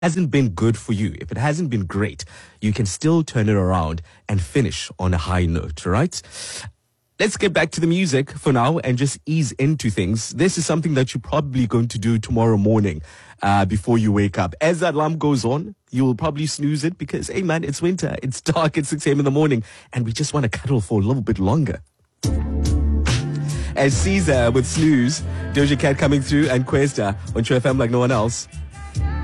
hasn't been good for you, if it hasn't been great, you can still turn it around and finish on a high note, right? Let's get back to the music for now and just ease into things. This is something that you're probably going to do tomorrow morning before you wake up. As that alarm goes on, you'll probably snooze it because, hey man, it's winter, it's dark at 6 a.m. in the morning, and we just want to cuddle for a little bit longer. As Caesar with Snooze, Doja Cat coming through, and Questa on True FM like no one else.